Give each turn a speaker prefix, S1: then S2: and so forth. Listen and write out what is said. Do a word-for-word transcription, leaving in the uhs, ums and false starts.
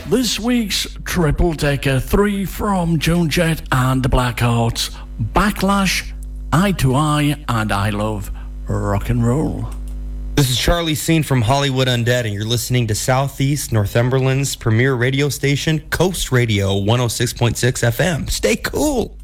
S1: This week's Triple Decker three from Joan Jett and the Blackhearts, Backlash, Eye to Eye, and I Love Rock and Roll.
S2: This is Charlie Scene from Hollywood Undead, and you're listening to Southeast Northumberland's premier radio station, Coast Radio one oh six point six F M. Stay cool.